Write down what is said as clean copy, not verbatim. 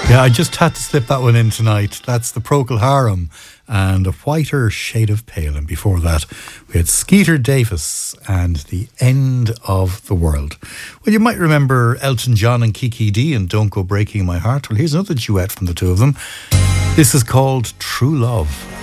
Yeah, I just had to slip that one in tonight. That's the Procol Harum and A Whiter Shade of Pale. And before that, we had Skeeter Davis and The End of the World. Well, you might remember Elton John and Kiki D and Don't Go Breaking My Heart. Well, here's another duet from the two of them. This is called True Love.